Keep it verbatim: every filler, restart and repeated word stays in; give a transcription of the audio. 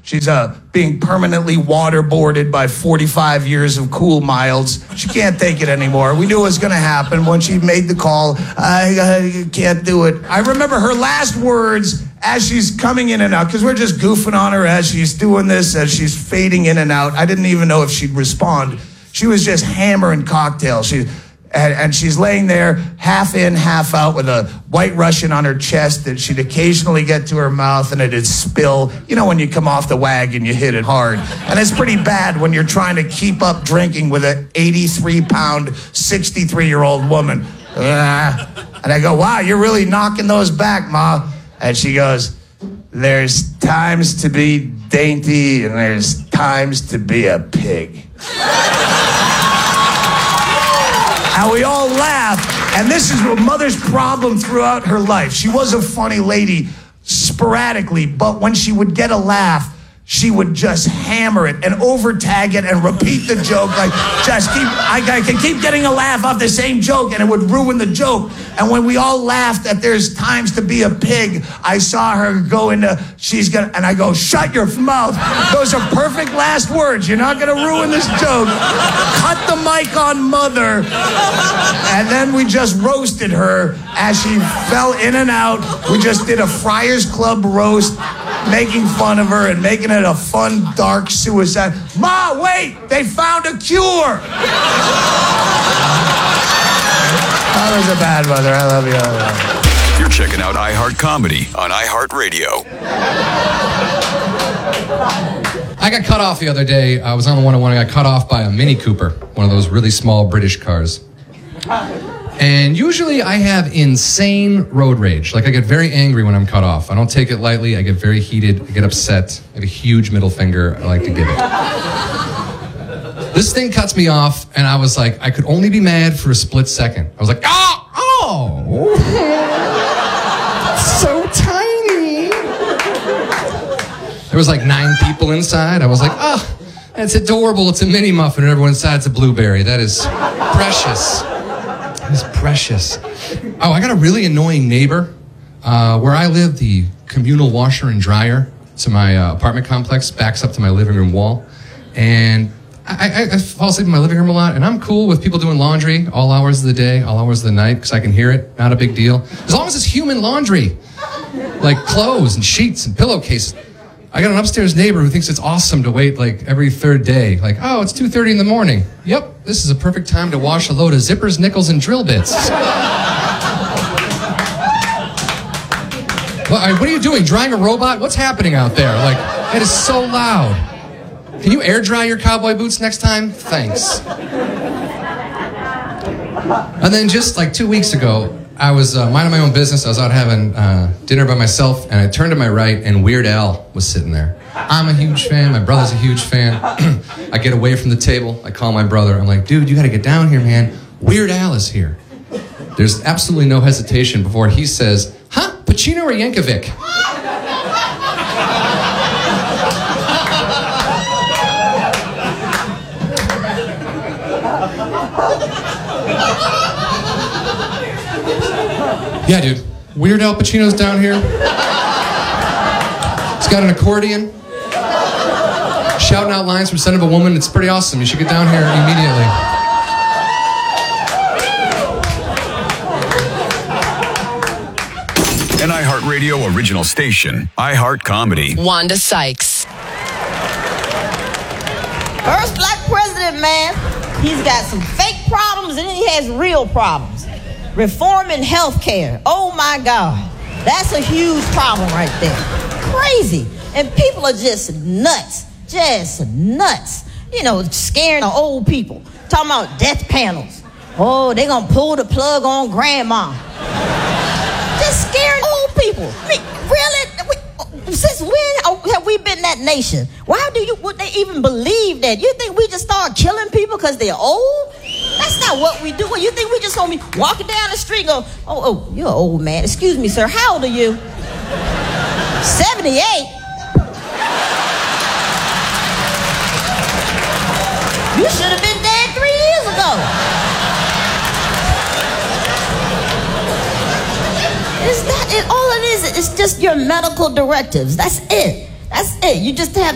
She's uh, being permanently waterboarded by forty-five years of cool miles. She can't take it anymore. We knew it was going to happen when she made the call. I, I can't do it. I remember her last words as she's coming in and out, because we're just goofing on her as she's doing this, as she's fading in and out. I didn't even know if she'd respond. She was just hammering cocktails. She... And, and she's laying there, half in, half out, with a White Russian on her chest that she'd occasionally get to her mouth and it'd spill. You know when you come off the wagon, you hit it hard. And it's pretty bad when you're trying to keep up drinking with an eighty-three pound, sixty-three-year-old woman. Uh, and I go, wow, you're really knocking those back, Ma. And she goes, there's times to be dainty and there's times to be a pig. And we all laugh, and this is what Mother's problem throughout her life. She was a funny lady sporadically, but when she would get a laugh, she would just hammer it and over-tag it and repeat the joke. Like, just keep, I, I can keep getting a laugh off the same joke, and it would ruin the joke. And when we all laughed that there's times to be a pig, I saw her go into, she's gonna, and I go, shut your mouth. Those are perfect last words. You're not gonna ruin this joke. Cut the mic on Mother. And then we just roasted her as she fell in and out. We just did a Friars Club roast, making fun of her and making it a fun, dark suicide. Ma, wait! They found a cure! That was a bad mother. I love you. I love you. You're checking out iHeart Comedy on iHeartRadio. I got cut off the other day. I was on the one oh one. I got cut off by a Mini Cooper, one of those really small British cars. And usually I have insane road rage. Like, I get very angry when I'm cut off. I don't take it lightly. I get very heated. I get upset. I have a huge middle finger. I like to give it. This thing cuts me off, and I was like, I could only be mad for a split second. I was like, oh, oh, so tiny. There was like nine people inside. I was like, oh, that's adorable. It's a mini muffin, and everyone inside's a blueberry. That is precious. That is precious. Oh, I got a really annoying neighbor. Uh, where I live, the communal washer and dryer to my uh, apartment complex backs up to my living room wall. And I, I, I fall asleep in my living room a lot, and I'm cool with people doing laundry all hours of the day, all hours of the night, because I can hear it. Not a big deal. As long as it's human laundry, like clothes and sheets and pillowcases. I got an upstairs neighbor who thinks it's awesome to wait like every third day. Like, oh, it's two thirty in the morning. Yep, this is a perfect time to wash a load of zippers, nickels, and drill bits. Well, what are you doing? Drying a robot? What's happening out there? Like, it is so loud. Can you air dry your cowboy boots next time? Thanks. And then just like two weeks ago, I was uh, minding my own business. I was out having uh, dinner by myself, and I turned to my right, and Weird Al was sitting there. I'm a huge fan. My brother's a huge fan. I get away from the table. I call my brother. I'm like, dude, you got to get down here, man. Weird Al is here. There's absolutely no hesitation before he says, huh, Pacino or Yankovic? Yeah, dude. Weird Al Pacino's down here. He's got an accordion. Shouting out lines from Son of a Woman. It's pretty awesome. You should get down here immediately. An iHeartRadio original station. iHeart Comedy. Wanda Sykes. First black president, man. He's got some fake problems and then he has real problems. Reforming health care. Oh, my God. That's a huge problem right there. Crazy. And people are just nuts. Just nuts. You know, scaring the old people. Talking about death panels. Oh, they're going to pull the plug on grandma. Just scaring old people. I mean, really? We, since when have we been that nation? Why do you, would they even believe that? You think we just start killing people because they're old? That's not what we do. You think we just gonna be walking down the street and go, oh, oh, you're an old man. Excuse me, sir. How old are you? seventy-eight? You should have been dead three years ago. Is that it? All it is is just your medical directives. That's it. That's it. You just have